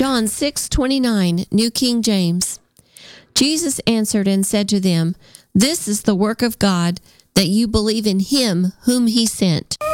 John 6:29, New King James. Jesus answered and said to them, "This is the work of God, that you believe in him whom he sent."